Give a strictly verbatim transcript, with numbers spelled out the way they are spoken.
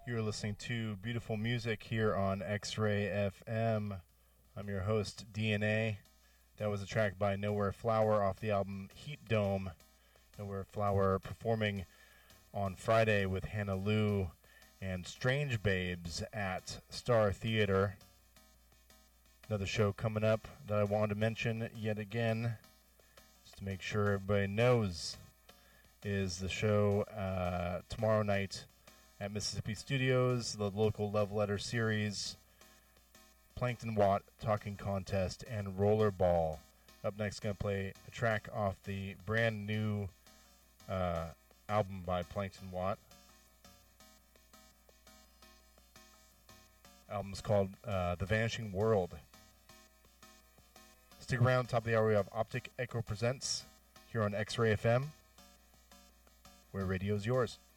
You're listening to beautiful music here on X-Ray F M. I'm your host, D N A. That was a track by Nowhere Flower off the album Heat Dome. Nowhere Flower performing on Friday with Hannah Lou and Strange Babes at Star Theater. Another show coming up that I wanted to mention yet again, just to make sure everybody knows, is the show uh, tomorrow night at Mississippi Studios, the local Love Letter series, Plankton Watt Talking Contest, and Rollerball. Up next, going to play a track off the brand new uh, album by Plankton Watt. Album's called uh, The Vanishing World. Stick around, top of the hour we have Optic Echo Presents here on X-Ray F M, where radio is yours.